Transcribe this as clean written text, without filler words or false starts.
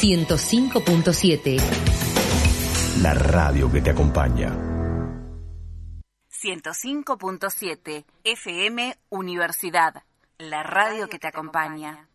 105.7. La radio que te acompaña. 105.7 FM Universidad, la radio que te acompaña.